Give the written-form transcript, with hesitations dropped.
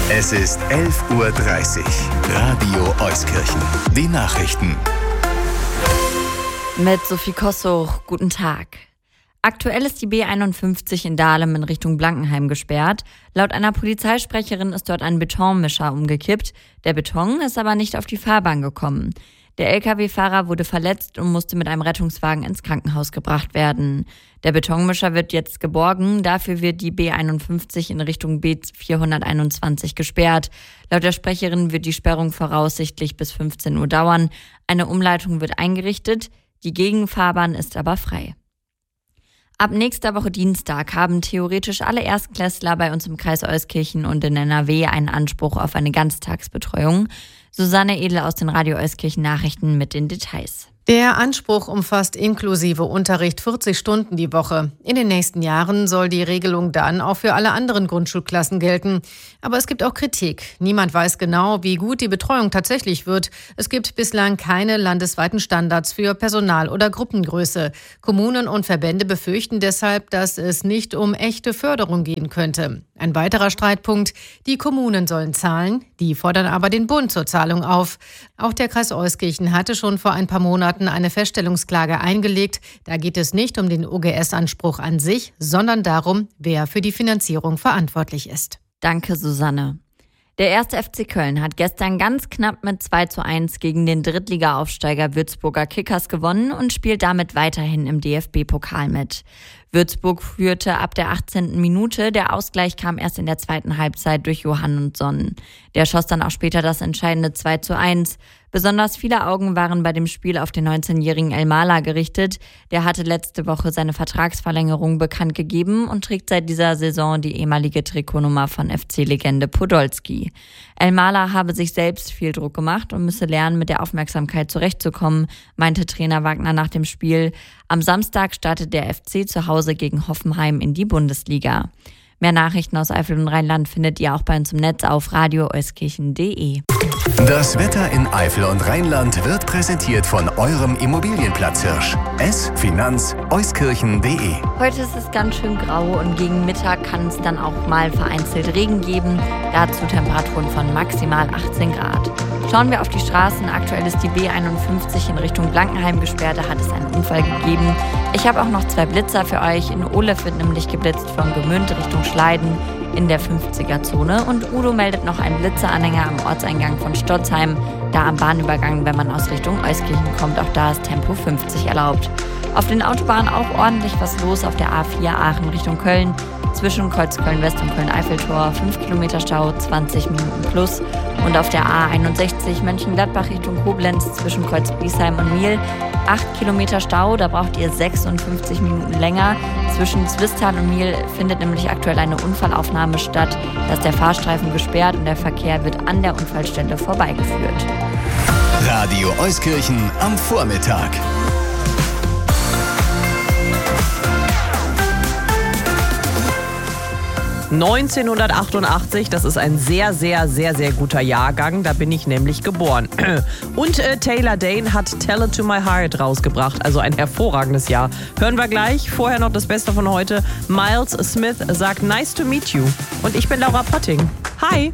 Es ist 11:30 Uhr. Radio Euskirchen. Die Nachrichten. Mit Sophie Kossuch, guten Tag. Aktuell ist die B51 in Dahlem in Richtung Blankenheim gesperrt. Laut einer Polizeisprecherin ist dort ein Betonmischer umgekippt. Der Beton ist aber nicht auf die Fahrbahn gekommen. Der Lkw-Fahrer wurde verletzt und musste mit einem Rettungswagen ins Krankenhaus gebracht werden. Der Betonmischer wird jetzt geborgen. Dafür wird die B51 in Richtung B421 gesperrt. Laut der Sprecherin wird die Sperrung voraussichtlich bis 15 Uhr dauern. Eine Umleitung wird eingerichtet. Die Gegenfahrbahn ist aber frei. Ab nächster Woche Dienstag haben theoretisch alle Erstklässler bei uns im Kreis Euskirchen und in NRW einen Anspruch auf eine Ganztagsbetreuung. Susanne Edel aus den Radio Euskirchen Nachrichten mit den Details. Der Anspruch umfasst inklusive Unterricht 40 Stunden die Woche. In den nächsten Jahren soll die Regelung dann auch für alle anderen Grundschulklassen gelten. Aber es gibt auch Kritik. Niemand weiß genau, wie gut die Betreuung tatsächlich wird. Es gibt bislang keine landesweiten Standards für Personal- oder Gruppengröße. Kommunen und Verbände befürchten deshalb, dass es nicht um echte Förderung gehen könnte. Ein weiterer Streitpunkt: die Kommunen sollen zahlen, die fordern aber den Bund zur Zahlung auf. Auch der Kreis Euskirchen hatte schon vor ein paar Monaten eine Feststellungsklage eingelegt. Da geht es nicht um den OGS-Anspruch an sich, sondern darum, wer für die Finanzierung verantwortlich ist. Danke, Susanne. Der 1. FC Köln hat gestern ganz knapp mit 2:1 gegen den Drittliga-Aufsteiger Würzburger Kickers gewonnen und spielt damit weiterhin im DFB-Pokal mit. Würzburg führte ab der 18. Minute. Der Ausgleich kam erst in der zweiten Halbzeit durch Johannsson. Der schoss dann auch später das entscheidende 2:1. Besonders viele Augen waren bei dem Spiel auf den 19-jährigen Elmalah gerichtet. Der hatte letzte Woche seine Vertragsverlängerung bekannt gegeben und trägt seit dieser Saison die ehemalige Trikotnummer von FC-Legende Podolski. Elmalah habe sich selbst viel Druck gemacht und müsse lernen, mit der Aufmerksamkeit zurechtzukommen, meinte Trainer Wagner nach dem Spiel. Am Samstag startet der FC zu Hause gegen Hoffenheim in die Bundesliga. Mehr Nachrichten aus Eifel und Rheinland findet ihr auch bei uns im Netz auf radioeuskirchen.de. Das Wetter in Eifel und Rheinland wird präsentiert von eurem Immobilienplatzhirsch. Finanz-euskirchen.de. Heute ist es ganz schön grau und gegen Mittag kann es dann auch mal vereinzelt Regen geben. Dazu Temperaturen von maximal 18 Grad. Schauen wir auf die Straßen. Aktuell ist die B51 in Richtung Blankenheim gesperrt. Da hat es einen Unfall gegeben. Ich habe auch noch 2 Blitzer für euch. In Olef wird nämlich geblitzt von Gemünd Richtung Schleiden in der 50er-Zone. Und Udo meldet noch einen Blitzeranhänger am Ortseingang von Stotzheim. Da am Bahnübergang, wenn man aus Richtung Euskirchen kommt, auch da ist Tempo 50 erlaubt. Auf den Autobahnen auch ordentlich was los auf der A4 Aachen Richtung Köln. Zwischen Kreuzköln-West und Köln-Eiffeltor 5 Kilometer Stau, 20 Minuten plus. Und auf der A61 Mönchengladbach Richtung Koblenz zwischen Kreuz-Biesheim und Miel 8 Kilometer Stau, da braucht ihr 56 Minuten länger. Zwischen Zwistal und Miel findet nämlich aktuell eine Unfallaufnahme statt. Da ist der Fahrstreifen gesperrt und der Verkehr wird an der Unfallstelle vorbeigeführt. Radio Euskirchen am Vormittag. ...1988, das ist ein sehr, sehr, sehr, sehr guter Jahrgang. Da bin ich nämlich geboren. Und Taylor Dane hat Tell It To My Heart rausgebracht. Also ein hervorragendes Jahr. Hören wir gleich. Vorher noch das Beste von heute. Miles Smith sagt Nice to meet you. Und ich bin Laura Potting. Hi!